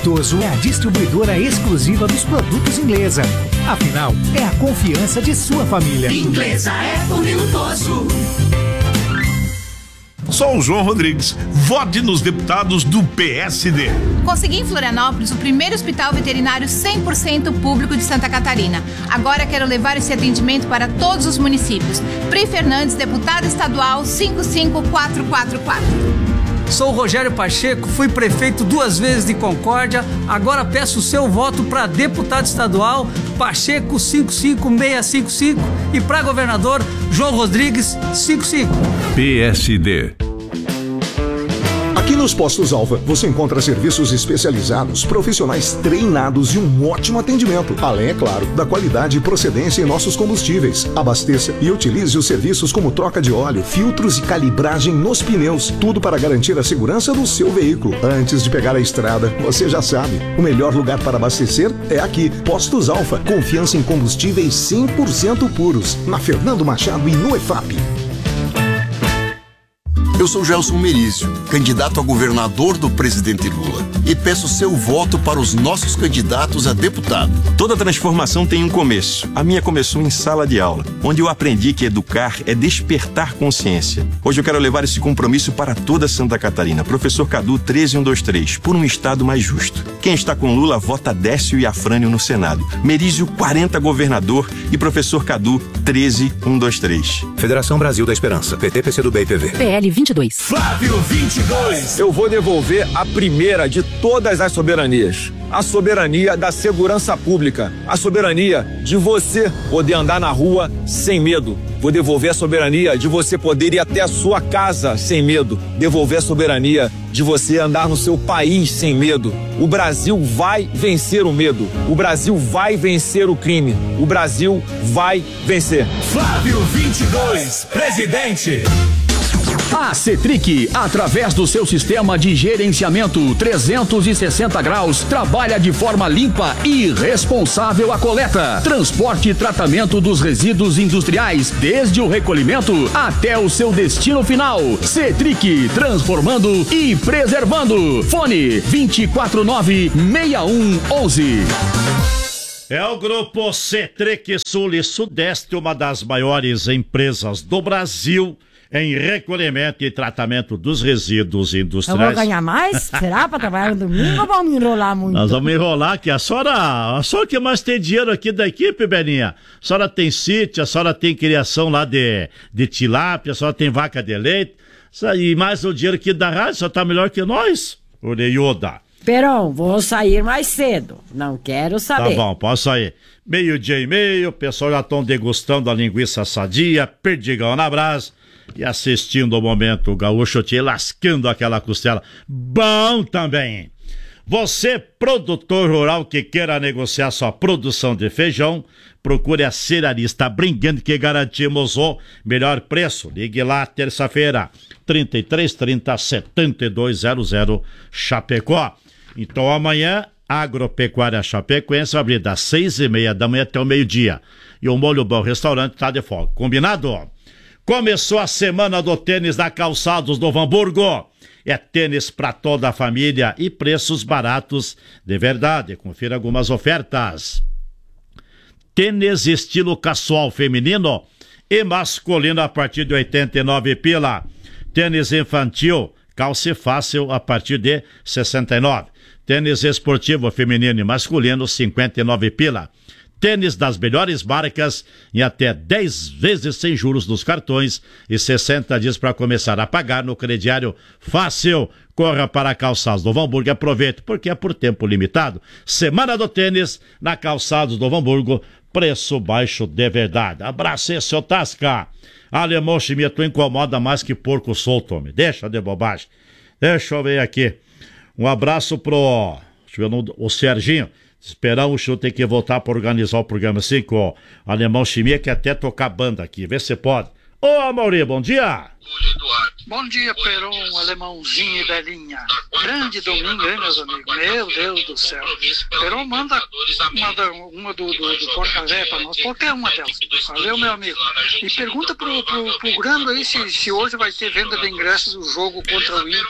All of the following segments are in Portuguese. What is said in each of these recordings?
Lintoso é a distribuidora exclusiva dos produtos Inglesa. Afinal, é a confiança de sua família. Inglesa é por Lintoso. Sou o João Rodrigues. Vote nos deputados do PSD. Consegui em Florianópolis o primeiro hospital veterinário 100% público de Santa Catarina. Agora quero levar esse atendimento para todos os municípios. Pri Fernandes, deputada estadual 55444. Sou Rogério Pacheco, fui prefeito 2 vezes de Concórdia, agora peço o seu voto para deputado estadual Pacheco 55655 e para governador João Rodrigues 55. PSD. Aqui nos Postos Alfa, você encontra serviços especializados, profissionais treinados e um ótimo atendimento. Além, é claro, da qualidade e procedência em nossos combustíveis. Abasteça e utilize os serviços como troca de óleo, filtros e calibragem nos pneus. Tudo para garantir a segurança do seu veículo. Antes de pegar a estrada, você já sabe, o melhor lugar para abastecer é aqui. Postos Alfa, confiança em combustíveis 100% puros. Na Fernando Machado e no EFAP. Eu sou Gelson Merizio, candidato a governador do presidente Lula, e peço seu voto para os nossos candidatos a deputado. Toda transformação tem um começo. A minha começou em sala de aula, onde eu aprendi que educar é despertar consciência. Hoje eu quero levar esse compromisso para toda Santa Catarina. Professor Cadu 13123, por um estado mais justo. Quem está com Lula vota Décio e Afrânio no Senado. Merizio 40 governador e professor Cadu 13123. Federação Brasil da Esperança, PT, PCdoB e PV. PL 22. Flávio 22. Eu vou devolver a primeira de todas as soberanias. A soberania da segurança pública. A soberania de você poder andar na rua sem medo. Vou devolver a soberania de você poder ir até a sua casa sem medo. Devolver a soberania de você andar no seu país sem medo. O Brasil vai vencer o medo. O Brasil vai vencer o crime. O Brasil vai vencer. Flávio 22, presidente. A Cetric, através do seu sistema de gerenciamento 360 graus, trabalha de forma limpa e responsável a coleta, transporte e tratamento dos resíduos industriais, desde o recolhimento até o seu destino final. Cetric, transformando e preservando. Fone 249-6111. É o grupo Cetric Sul e Sudeste, uma das maiores empresas do Brasil em recolhimento e tratamento dos resíduos industriais. Eu vou ganhar mais? Será para trabalhar no domingo ou vamos me enrolar muito? Nós vamos enrolar aqui. A senhora que mais tem dinheiro aqui da equipe, Beninha. A senhora tem sítio, a senhora tem criação lá de tilápia, a senhora tem vaca de leite. E mais o dinheiro aqui da rádio, só tá melhor que nós. O Neioda. Perão, vou sair mais cedo. Não quero saber. Tá bom, posso sair. 12:30, o pessoal já estão degustando a linguiça sadia, perdigão na brasa. E assistindo ao momento o gaúcho te lascando aquela costela. Bom também. Você, produtor rural que queira negociar sua produção de feijão, procure a Cerealista Brincando que garantimos o melhor preço. Ligue lá terça-feira, 3330-7200, Chapecó. Então amanhã, Agropecuária Chapecoense vai abrir das 6:30 da manhã até o meio-dia. E o Molho Bom Restaurante tá de folga. Combinado? Começou a semana do tênis da Calçados do Novo Hamburgo. É tênis para toda a família e preços baratos de verdade. Confira algumas ofertas. Tênis estilo casual feminino e masculino a partir de 89 pila. Tênis infantil, calce fácil a partir de 69. Tênis esportivo feminino e masculino, 59 pila. Tênis das melhores marcas em até 10 vezes sem juros nos cartões e 60 dias para começar a pagar no crediário fácil. Corra para Calçados do Novo Hamburgo e aproveite, porque é por tempo limitado. Semana do tênis na Calçados do Novo Hamburgo, preço baixo de verdade. Abraço aí, seu Tasca. Alemão Chimia, tu incomoda mais que porco solto, homem. Deixa de bobagem. Deixa eu ver aqui. Um abraço pro... Deixa eu ver o Serginho. Esperamos o senhor ter que voltar para organizar o programa assim com o Alemão Chimia, que até tocar banda aqui. Vê se pode. Ô, Amaury, bom dia. Bom dia, Peron, Alemãozinho e Belinha. Grande domingo, hein, meus amigos? Meu Deus do céu. Peron, manda uma do Porca Véia pra nós, qualquer uma delas. Valeu, meu amigo. E pergunta pro Grando aí se hoje vai ter venda de ingressos do jogo contra o Inter.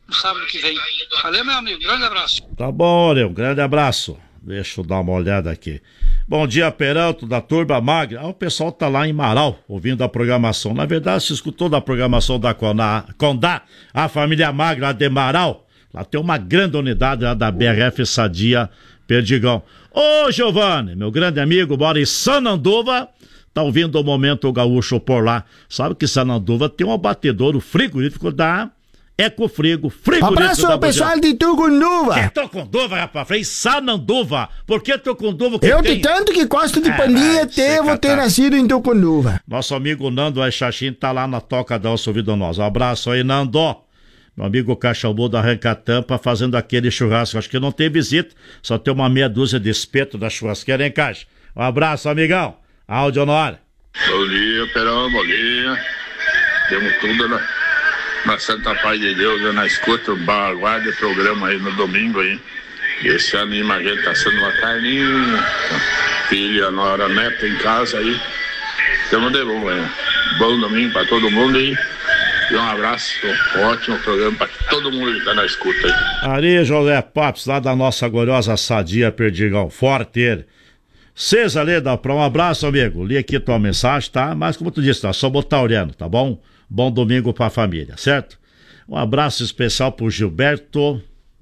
no sábado que vem. Valeu, meu amigo. Grande abraço. Tá bom, Léo. Um grande abraço. Deixa eu dar uma olhada aqui. Bom dia, Peralto, da Turba Magra. O pessoal tá lá em Marau, ouvindo a programação. Na verdade, se escutou da programação da Condá, a família Magra lá de Marau. Lá tem uma grande unidade lá da BRF Sadia Perdigão. Ô, Giovanni, meu grande amigo, mora em Sananduva, tá ouvindo o Momento Gaúcho por lá. Sabe que Sananduva tem um abatedouro frigorífico da Ecofrigo, frigorífico. Abraço ao pessoal de Tucunduva. É Tucunduva, rapaz. Falei Sananduva. Por que Tucunduva? Eu de tanto que gosto de pandinha, devo ter nascido em Tucunduva. Nosso amigo Nando Aixaxim tá lá na Toca da Alça ouvindo nós. Um abraço aí, Nando. Meu amigo Cachambu da Arranca Tampa fazendo aquele churrasco. Acho que não tem visita, só tem uma meia dúzia de espeto da churrasqueira em caixa. Um abraço, amigão. Áudio na hora. Bom dia, Perão, bom dia. Temos tudo na Santa Paz de Deus, na escuta, aguarde o programa aí no domingo aí. E esse ano a gente tá sendo uma carninha, filha, nora, neta em casa aí. Tamo de bom, hein? Bom domingo pra todo mundo aí. E um abraço, um ótimo programa pra todo mundo que tá na escuta aí. Ari José Papes, lá da nossa gloriosa Sadia Perdigão, forte. César Leda, um abraço, amigo. Li aqui tua mensagem, tá? Mas como tu disse, tá? Sou botauriano, tá bom? Bom domingo pra família, certo? Um abraço especial pro Gilberto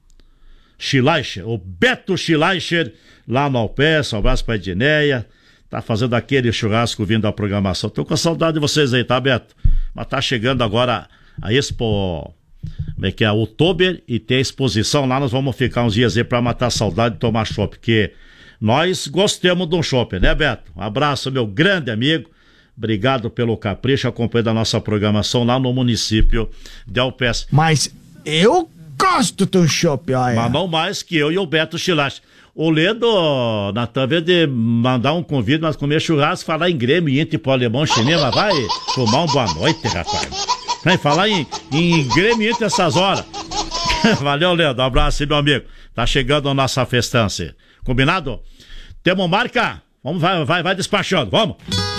Schleicher, o Beto Schleicher, lá no Alpes. Um abraço pra Edneia. Tá fazendo aquele churrasco vindo da programação. Tô com saudade de vocês aí, tá, Beto? Mas tá chegando agora a Expo, como é que é? Outubro, e tem a exposição lá. Nós vamos ficar uns dias aí pra matar a saudade de tomar chopp, porque nós gostamos de um chopp, né, Beto? Um abraço, meu grande amigo. Obrigado pelo capricho, acompanhando a nossa programação lá no município de Alpes. Mas eu gosto de um chopp, olha. Mas não mais que eu e o Beto Schleicher. O Ledo, Natan, vez de mandar um convite, nós comer churrasco, falar em Grêmio, Inter pro Alemão Chinês, mas vai tomar um boa noite, rapaz. Vai falar em Grêmio Inter essas horas. Valeu, Ledo, um abraço, meu amigo. Tá chegando a nossa festança. Combinado? Temos marca? Vamos, vai despachando, vamos.